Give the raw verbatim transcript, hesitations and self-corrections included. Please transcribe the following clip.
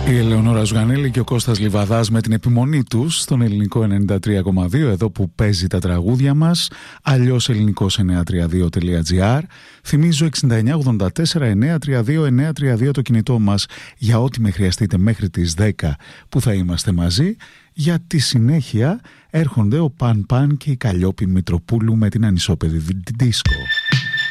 Η Ελεονόρα Ζουγανέλη και ο Κώστας Λιβαδάς με την επιμονή τους στον ελληνικό ενενήντα τρία κόμμα δύο, εδώ που παίζει τα τραγούδια μας, αλλιώς ελληνικός εννιακόσια τριάντα δύο τελεία τζι άρ. Θυμίζω εξήντα εννιά ογδόντα τέσσερα εννιακόσια τριάντα δύο εννιακόσια τριάντα δύο το κινητό μας για ό,τι με χρειαστείτε μέχρι τις δέκα που θα είμαστε μαζί. Για τη συνέχεια έρχονται ο Παν Παν και η Καλλιόπη Μητροπούλου με την ανισόπεδη δίσκο.